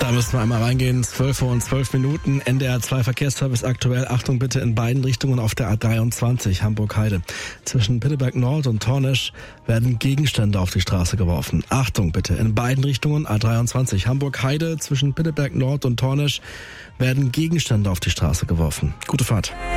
Da müssen wir einmal reingehen. 12 Uhr und 12 Minuten. NDR 2 Verkehrsservice aktuell. Achtung bitte in beiden Richtungen auf der A23 Hamburg-Heide. Zwischen Pitteberg Nord und Tornesch werden Gegenstände auf die Straße geworfen. Achtung bitte in beiden Richtungen A23 Hamburg-Heide. Zwischen Pitteberg Nord und Tornesch werden Gegenstände auf die Straße geworfen. Gute Fahrt.